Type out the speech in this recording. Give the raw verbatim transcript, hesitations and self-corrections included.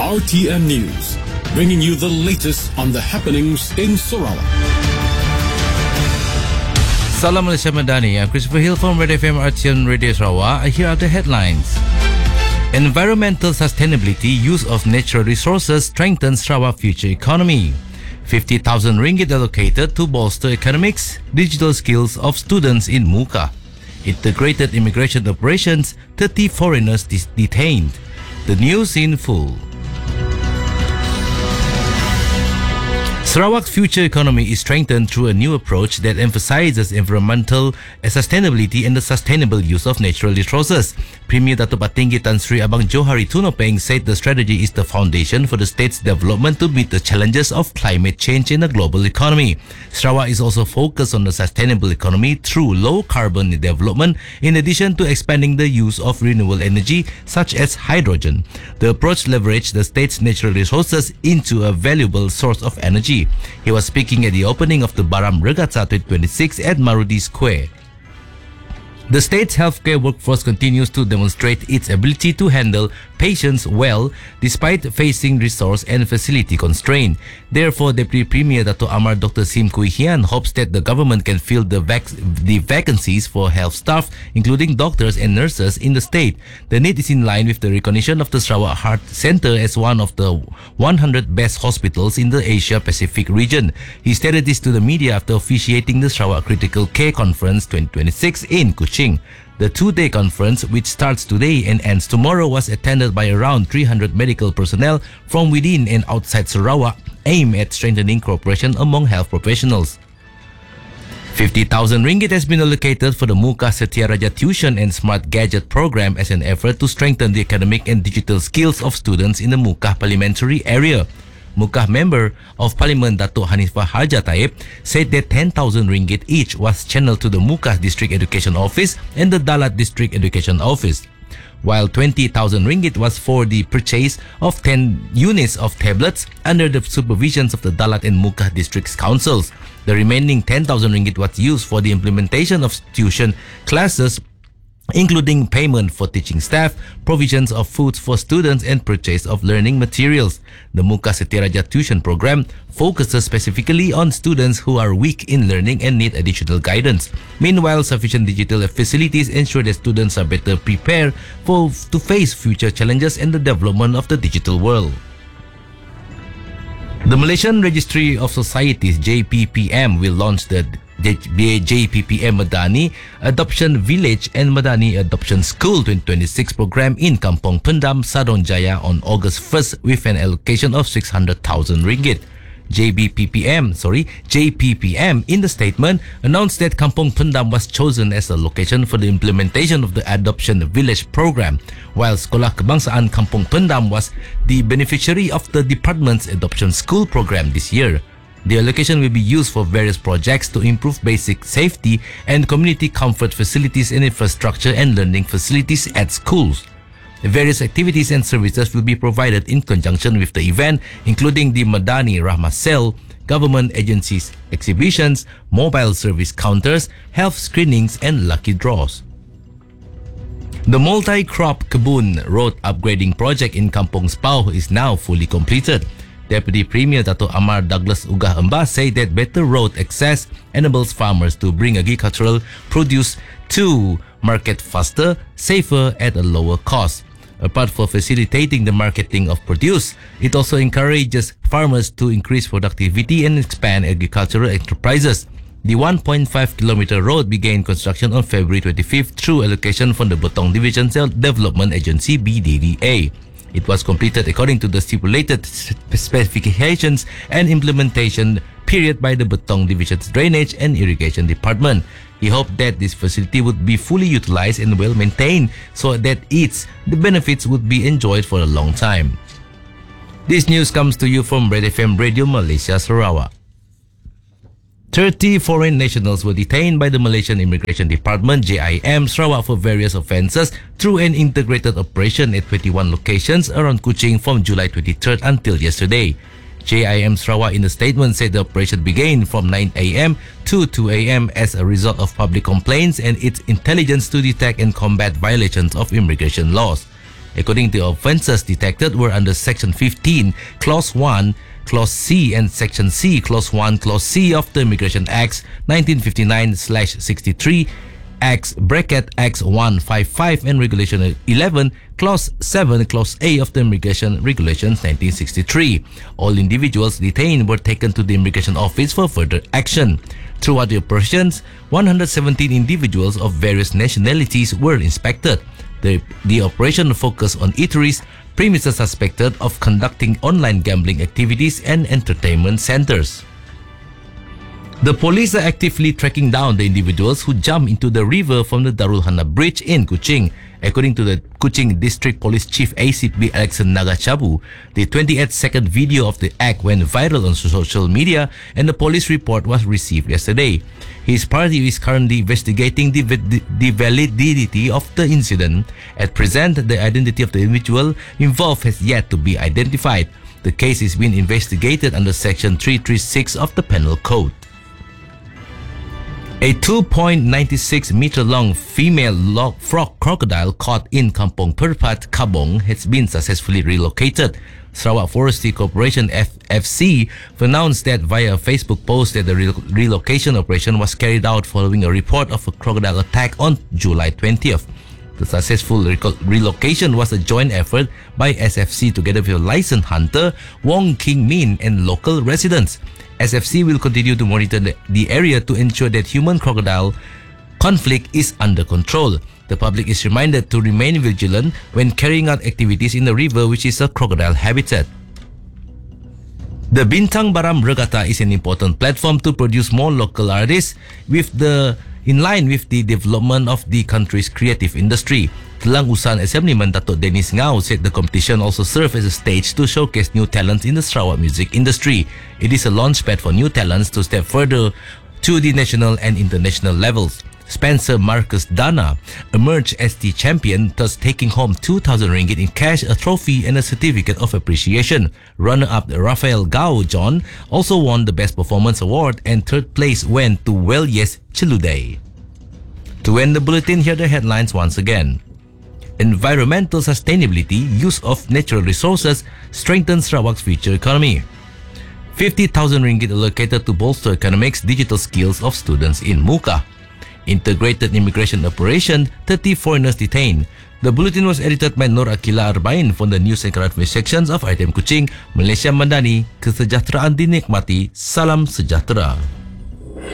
R T N News, bringing you the latest on the happenings in Sarawak. Salam Malaysia Madani, I'm Christopher Hill from Red F M R T N Radio Sarawak. Here are the headlines. Environmental sustainability, use of natural resources strengthens Sarawak future economy. fifty thousand ringgit allocated to bolster economics, digital skills of students in Muka. Integrated immigration operations, thirty foreigners dis- detained. The news in full. Sarawak's future economy is strengthened through a new approach that emphasizes environmental sustainability and the sustainable use of natural resources. Premier Dato' Patinggi Tan Sri Abang Johari Tunopeng said the strategy is the foundation for the state's development to meet the challenges of climate change in a global economy. Sarawak is also focused on the sustainable economy through low-carbon development, in addition to expanding the use of renewable energy such as hydrogen. The approach leveraged the state's natural resources into a valuable source of energy. He was speaking at the opening of the Baram Regatta twenty twenty-six at Marudi Square. The state's healthcare workforce continues to demonstrate its ability to handle patients well despite facing resource and facility constraint. Therefore, Deputy Premier Dato' Amar Doctor Sim Kui Hian hopes that the government can fill the, vac- the vacancies for health staff, including doctors and nurses in the state. The need is in line with the recognition of the Sarawak Heart Centre as one of the one hundred best hospitals in the Asia-Pacific region. He stated this to the media after officiating the Sarawak Critical Care Conference twenty twenty-six in Kuching. The two-day conference, which starts today and ends tomorrow, was attended by around three hundred medical personnel from within and outside Sarawak, aimed at strengthening cooperation among health professionals. fifty thousand ringgit has been allocated for the Muka Setiaraja Tuition and Smart Gadget program as an effort to strengthen the academic and digital skills of students in the Muka parliamentary area. Muka Member of Parliament Dato' Hanifah Harja Taib said that ten thousand ringgit each was channeled to the Muka District Education Office and the Dalat District Education Office, while twenty thousand ringgit was for the purchase of ten units of tablets under the supervisions of the Dalat and Muka Districts Councils. The remaining ten thousand ringgit was used for the implementation of tuition classes, including payment for teaching staff, provisions of foods for students, and purchase of learning materials. The Muka Setiaraja tuition program focuses specifically on students who are weak in learning and need additional guidance. Meanwhile, sufficient digital facilities ensure that students are better prepared for to face future challenges and the development of the digital world. The Malaysian Registry of Societies, J P P M, will launch the J P P M Madani Adoption Village and Madani Adoption School twenty twenty-six program in Kampong Pendam, Sadong Jaya on August first with an allocation of six hundred thousand ringgit. J B P P M, sorry, J P P M in the statement announced that Kampong Pendam was chosen as a location for the implementation of the Adoption Village program, while Sekolah Kebangsaan Kampong Pendam was the beneficiary of the department's Adoption School program this year. The allocation will be used for various projects to improve basic safety and community comfort facilities and infrastructure and learning facilities at schools. Various activities and services will be provided in conjunction with the event, including the Madani Rahmah Cell, government agencies, exhibitions, mobile service counters, health screenings, and lucky draws. The multi-crop Kebun road upgrading project in Kampong Spau is now fully completed. Deputy Premier Dato' Amar Douglas Ugah Embah said that better road access enables farmers to bring agricultural produce to market faster, safer, at a lower cost. Apart from facilitating the marketing of produce, it also encourages farmers to increase productivity and expand agricultural enterprises. The one point five kilometer road began construction on February twenty-fifth through allocation from the Betong Division Development Agency B D D A. It was completed according to the stipulated specifications and implementation period by the Betong Division's Drainage and Irrigation Department. He hoped that this facility would be fully utilized and well maintained so that its the benefits would be enjoyed for a long time. This news comes to you from Red F M Radio Malaysia Sarawak. thirty foreign nationals were detained by the Malaysian Immigration Department J I M Sarawak for various offences through an integrated operation at twenty-one locations around Kuching from July twenty-third until yesterday. J I M Sarawak in the statement said the operation began from nine a m to two a m as a result of public complaints and its intelligence to detect and combat violations of immigration laws. According to the offences detected were under Section fifteen, Clause one, Clause C and Section C, Clause one, Clause C of the Immigration Acts nineteen fifty-nine slash sixty-three, Acts bracket Acts one fifty-five and Regulation eleven, Clause seven, Clause A of the Immigration Regulations nineteen sixty-three. All individuals detained were taken to the Immigration Office for further action. Throughout the operations, one hundred seventeen individuals of various nationalities were inspected. The, the operation focused on eateries, premises suspected of conducting online gambling activities and entertainment centers. The police are actively tracking down the individuals who jumped into the river from the Darul Hana Bridge in Kuching. According to the Kuching District Police Chief A C P Alexander Nagachabu, the twenty-eight second video of the act went viral on social media and the police report was received yesterday. His party is currently investigating the, the validity of the incident. At present, the identity of the individual involved has yet to be identified. The case is being investigated under Section three thirty-six of the Penal Code. A two point nine six meter long female frog crocodile caught in Kampong Perpat, Kabong has been successfully relocated. Sarawak Forestry Corporation F F C announced that via a Facebook post that the re relocation operation was carried out following a report of a crocodile attack on July twentieth. The successful re relocation was a joint effort by S F C together with a licensed hunter, Wong King Min, and local residents. S F C will continue to monitor the, the area to ensure that human-crocodile conflict is under control. The public is reminded to remain vigilant when carrying out activities in the river, which is a crocodile habitat. The Bintang Baram Regatta is an important platform to produce more local artists with the in line with the development of the country's creative industry. Telang Usan Assemblyman Dato' Dennis Ngau said the competition also serves as a stage to showcase new talents in the Sarawak music industry. It is a launchpad for new talents to step further to the national and international levels. Spencer Marcus Dana emerged as the champion, thus taking home two thousand ringgit in cash, a trophy and a certificate of appreciation. Runner-up Rafael Gao John also won the Best Performance Award, and third place went to Welyes Chiluday. To end the bulletin, here are the headlines once again. Environmental sustainability, use of natural resources strengthens Sarawak's future economy. fifty thousand ringgit allocated to bolster economics digital skills of students in Muka. Integrated immigration operation, thirty foreigners detained. The bulletin was edited by Nur Akila Arbain from the news and current affairs sections of I T M Kuching, Malaysia Madani. Kesejahteraan dinikmati. Salam sejahtera.